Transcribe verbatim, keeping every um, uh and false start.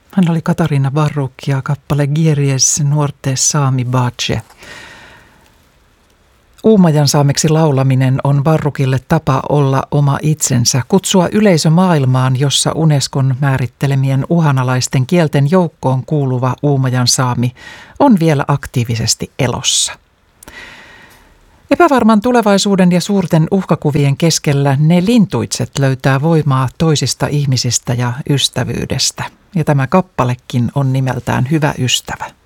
Hän oli Katarina Baruk ja kappale Gieries nuorte saami bace. Uumajan saameksi laulaminen on Barukille tapa olla oma itsensä, kutsua yleisö maailmaan, jossa Unescon määrittelemien uhanalaisten kielten joukkoon kuuluva uumajan saami on vielä aktiivisesti elossa. Epävarman tulevaisuuden ja suurten uhkakuvien keskellä ne lintuitset löytää voimaa toisista ihmisistä ja ystävyydestä. Ja tämä kappalekin on nimeltään Hyvä ystävä.